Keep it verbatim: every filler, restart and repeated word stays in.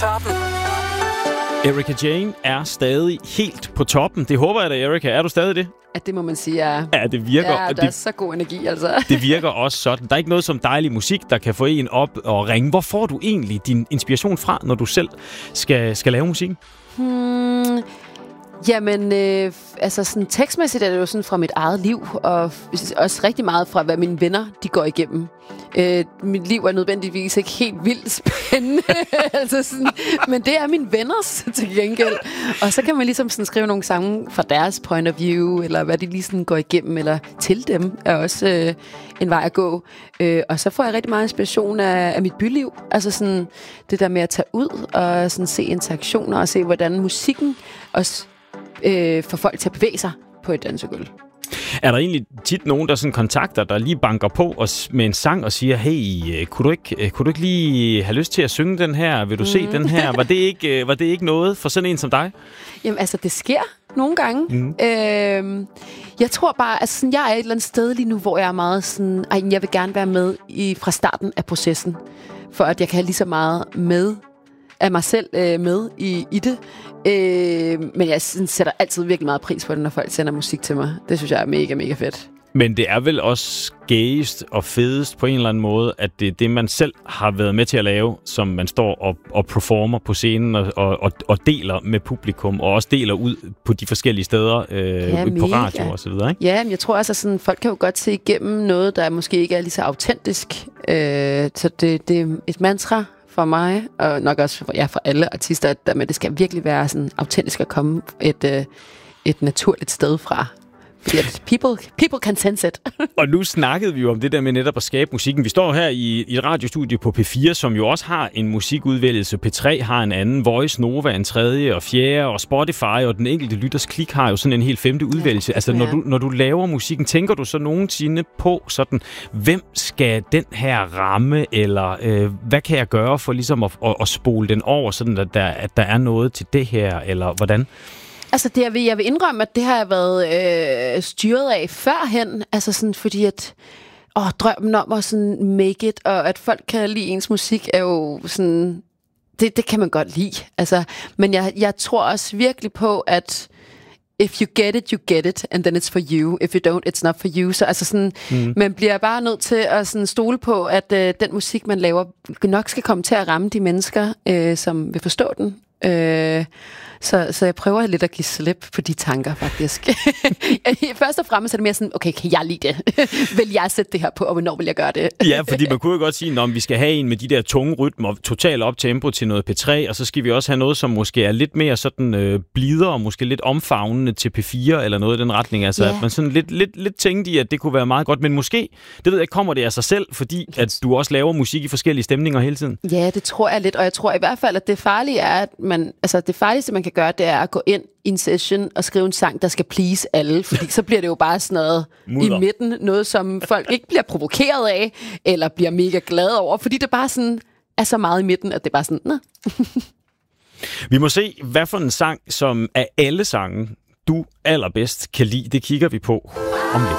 Toppen. Erika Jane er stadig helt på toppen. Det håber jeg da, Erika. Er du stadig det? At det må man sige er... Ja, det virker... Ja, der det, er så god energi, altså. Det virker også sådan. Der er ikke noget som dejlig musik, der kan få en op og ringe. Hvor får du egentlig din inspiration fra, når du selv skal, skal lave musik? Hmm... Jamen, øh, altså sådan tekstmæssigt er det jo sådan fra mit eget liv, og også rigtig meget fra, hvad mine venner, de går igennem. Øh, mit liv er nødvendigvis ikke helt vildt spændende, altså sådan, men det er mine venners til gengæld. Og så kan man ligesom sådan skrive nogle sange fra deres point of view, eller hvad de lige sådan går igennem, eller til dem, er også øh, en vej at gå. Øh, og så får jeg rigtig meget inspiration af, af mit byliv. Altså sådan det der med at tage ud og sådan se interaktioner, og se, hvordan musikken også Øh, for folk til at bevæge sig på et dansegulv. Er der egentlig tit nogen, der sådan kontakter, der lige banker på os med en sang og siger, hey, kunne du ikke, kunne du ikke lige have lyst til at synge den her? Vil du mm. se den her? Var det, ikke, var det ikke noget for sådan en som dig? Jamen altså, det sker nogle gange. Mm. Øh, jeg tror bare, altså sådan, jeg er et eller andet sted lige nu, hvor jeg er meget sådan, ej, jeg vil gerne være med i, fra starten af processen, for at jeg kan have lige så meget med af mig selv øh, med i, i det. Øh, men jeg sådan, sætter altid virkelig meget pris på det, når folk sender musik til mig. Det synes jeg er mega, mega fedt. Men det er vel også gayest og fedest på en eller anden måde, at det er det, man selv har været med til at lave, som man står og, og performer på scenen og, og, og deler med publikum, og også deler ud på de forskellige steder øh, ja, på radio og så videre, ikke? Ja, men jeg tror altså, sådan, folk kan jo godt se igennem noget, der måske ikke er lige så autentisk. Øh, så det, det er et mantra for mig, og nok også for, ja, for alle artister, at men det skal virkelig være sådan autentisk at komme et, øh, et naturligt sted fra. Fordi at people, people can sense it. Og nu snakkede vi jo om det der med netop at skabe musikken. Vi står her i, i et radiostudie på P fire, som jo også har en musikudvælgelse. P tre har en anden, Voice Nova en tredje og fjerde, og Spotify og den enkelte lytters klik har jo sådan en helt femte udvælgelse. Ja, altså når, ja. du, når du laver musikken, tænker du så nogensinde på sådan, hvem skal den her ramme, eller øh, hvad kan jeg gøre for ligesom at, at, at spole den over, sådan at der, at der er noget til det her, eller hvordan? Altså, det jeg vil, jeg vil indrømme, at det har jeg været øh, styret af førhen. Altså sådan, fordi at åh, drømmen om at sådan make it, og at folk kan lide ens musik, er jo sådan... Det, det kan man godt lide. Altså, men jeg, jeg tror også virkelig på, at if you get it, you get it, and then it's for you. If you don't, it's not for you. Så altså sådan, mm. man bliver bare nødt til at sådan stole på, at øh, den musik, man laver, nok skal komme til at ramme de mennesker, øh, som vil forstå den. Øh, Så, så jeg prøver lidt at give slip på de tanker, faktisk. Først og fremmest er det mere sådan, okay, kan jeg lide det? Vil jeg sætte det her på, og hvornår vil jeg gøre det? Ja, fordi man kunne jo godt sige, at vi skal have en med de der tunge rytmer, total op tempo til noget P tre, og så skal vi også have noget, som måske er lidt mere sådan øh, blidere, og måske lidt omfavnende til P fire, eller noget i den retning. Altså, yeah. at man sådan lidt, lidt, lidt tænkte i, at det kunne være meget godt, men måske, det ved jeg ikke, kommer det af sig selv, fordi at du også laver musik i forskellige stemninger hele tiden? Ja, det tror jeg lidt, og jeg tror i hvert fald, at det farlige er, at man, altså det farligste, man kan gøre, det er at gå ind i en session og skrive en sang, der skal please alle, fordi så bliver det jo bare sådan noget Mudder. i midten, noget som folk ikke bliver provokeret af, eller bliver mega glade over, fordi det bare sådan er så meget i midten, at det bare sådan, nå. Vi må se, hvad for en sang, som af alle sange, du allerbedst kan lide. Det kigger vi på om lidt.